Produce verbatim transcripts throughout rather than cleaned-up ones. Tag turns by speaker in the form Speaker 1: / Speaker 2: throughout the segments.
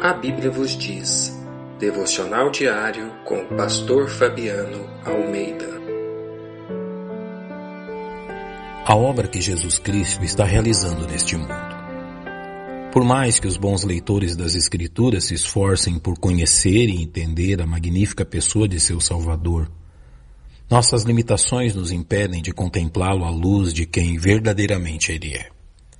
Speaker 1: A Bíblia vos diz. Devocional diário com o pastor Fabiano Almeida.
Speaker 2: A obra que Jesus Cristo está realizando neste mundo. Por mais que os bons leitores das Escrituras se esforcem por conhecer e entender a magnífica pessoa de seu Salvador, nossas limitações nos impedem de contemplá-lo à luz de quem verdadeiramente ele é.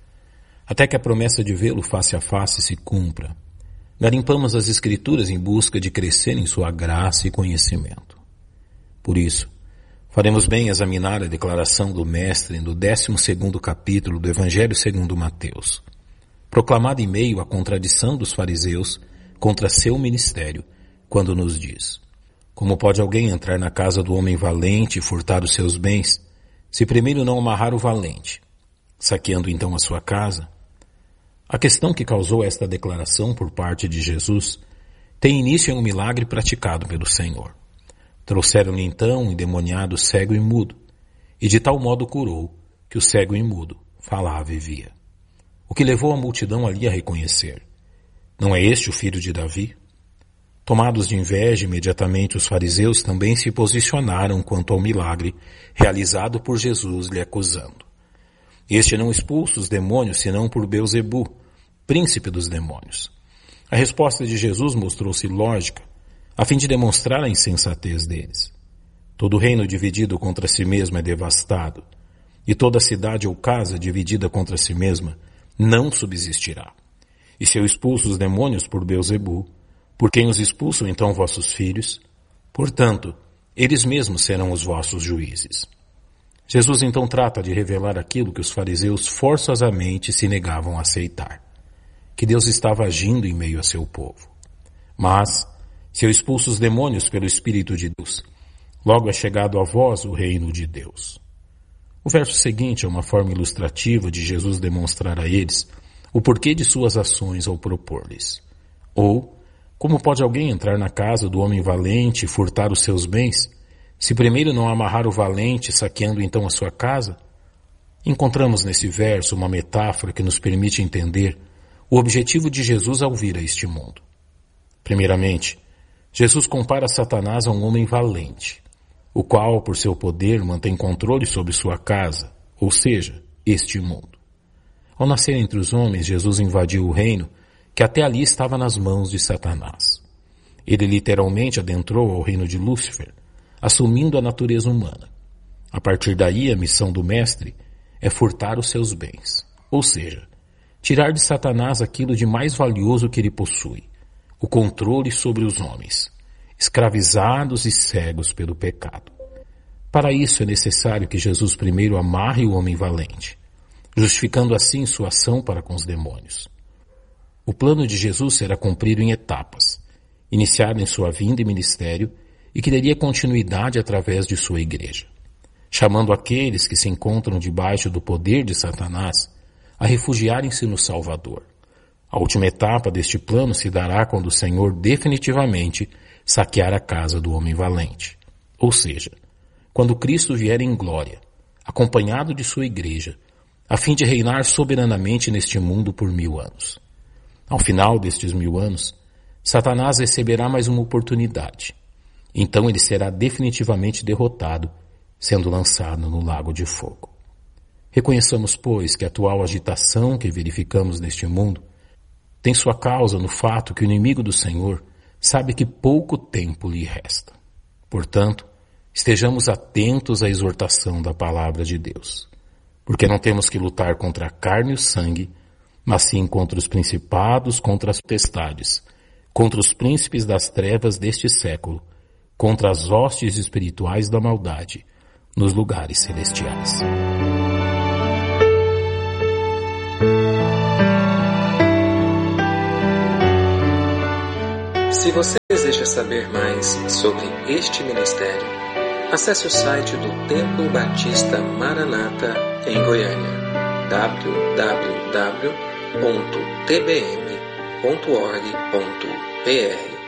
Speaker 2: Até que a promessa de vê-lo face a face se cumpra, garimpamos as Escrituras em busca de crescer em sua graça e conhecimento. Por isso, faremos bem examinar a declaração do Mestre no décimo segundo capítulo do Evangelho segundo Mateus, proclamada em meio à contradição dos fariseus contra seu ministério, quando nos diz: como pode alguém entrar na casa do homem valente e furtar os seus bens, se primeiro não amarrar o valente, saqueando então a sua casa? A questão que causou esta declaração por parte de Jesus tem início em um milagre praticado pelo Senhor. Trouxeram-lhe então um endemoniado cego e mudo, e de tal modo curou que o cego e mudo falava e via. O que levou a multidão ali a reconhecer: não é este o filho de Davi? Tomados de inveja, imediatamente os fariseus também se posicionaram quanto ao milagre realizado por Jesus, lhe acusando. Este não expulsa os demônios senão por Beelzebu, príncipe dos demônios. A resposta de Jesus mostrou-se lógica, a fim de demonstrar a insensatez deles. Todo reino dividido contra si mesmo é devastado, e toda cidade ou casa dividida contra si mesma não subsistirá. E se eu expulso os demônios por Beelzebu, por quem os expulsam então vossos filhos? Portanto, eles mesmos serão os vossos juízes. Jesus então trata de revelar aquilo que os fariseus forçosamente se negavam a aceitar, que Deus estava agindo em meio a seu povo. Mas, se eu expulso os demônios pelo Espírito de Deus, logo é chegado a vós o reino de Deus. O verso seguinte é uma forma ilustrativa de Jesus demonstrar a eles o porquê de suas ações ao propor-lhes. Ou, como pode alguém entrar na casa do homem valente e furtar os seus bens, se primeiro não amarrar o valente, saqueando então a sua casa? Encontramos nesse verso uma metáfora que nos permite entender o objetivo de Jesus ao vir a este mundo. Primeiramente, Jesus compara Satanás a um homem valente, o qual, por seu poder, mantém controle sobre sua casa, ou seja, este mundo. Ao nascer entre os homens, Jesus invadiu o reino que até ali estava nas mãos de Satanás. Ele literalmente adentrou ao reino de Lúcifer, assumindo a natureza humana. A partir daí, a missão do Mestre é furtar os seus bens, ou seja, tirar de Satanás aquilo de mais valioso que ele possui, o controle sobre os homens, escravizados e cegos pelo pecado. Para isso é necessário que Jesus primeiro amarre o homem valente, justificando assim sua ação para com os demônios. O plano de Jesus será cumprido em etapas, iniciado em sua vinda e ministério, e que daria continuidade através de sua igreja, chamando aqueles que se encontram debaixo do poder de Satanás a refugiarem-se no Salvador. A última etapa deste plano se dará quando o Senhor definitivamente saquear a casa do homem valente, ou seja, quando Cristo vier em glória, acompanhado de sua igreja, a fim de reinar soberanamente neste mundo por mil anos. Ao final destes mil anos, Satanás receberá mais uma oportunidade. Então ele será definitivamente derrotado, sendo lançado no lago de fogo. Reconheçamos, pois, que a atual agitação que verificamos neste mundo tem sua causa no fato que o inimigo do Senhor sabe que pouco tempo lhe resta. Portanto, estejamos atentos à exortação da palavra de Deus, porque não temos que lutar contra a carne e o sangue, mas sim contra os principados, contra as potestades, contra os príncipes das trevas deste século, contra as hostes espirituais da maldade, nos lugares celestiais.
Speaker 1: Se você deseja saber mais sobre este ministério, acesse o site do Templo Batista Maranata em Goiânia, w w w ponto t b m ponto org ponto b r.